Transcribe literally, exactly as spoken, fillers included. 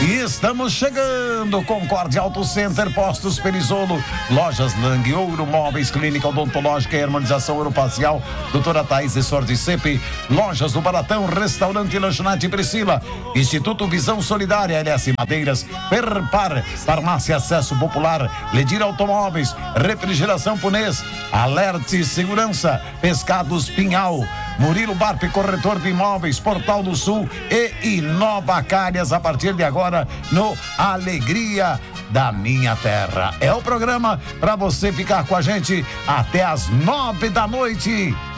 E estamos chegando. Concorde Auto Center, Postos Perisolo, Lojas Lang, Ouro Móveis, Clínica Odontológica e Harmonização Orofacial, Doutora Thaís e Sordicepe, Lojas do Baratão, Restaurante e Lanchonete Priscila, Instituto Visão Solidária, L S Madeiras, Perpar, Farmácia Acesso Popular, Ledir Automóveis, Refrigeração Punês, Alerte Segurança, Pescados Pinhal, Murilo Barpe, corretor de imóveis, Portal do Sul e Inova Calhas, a partir de agora no Alegria da Minha Terra. É o programa para você ficar com a gente até as nove da noite.